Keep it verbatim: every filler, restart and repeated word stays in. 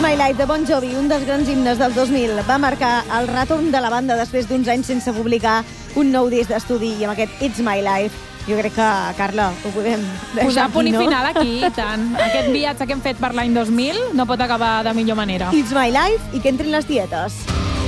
My Life de Bon Jovi, un dels grans himnes del dos mil, va marcar el retorn de la banda després d'uns anys sense publicar un nou disc d'estudi, i amb aquest It's My Life jo crec que, Carla, ho podem deixar Posar aquí, punt i no? final aquí, i tant. Aquest viatge que hem fet per l'any dos mil no pot acabar de millor manera. It's My Life i que entrin les tietes.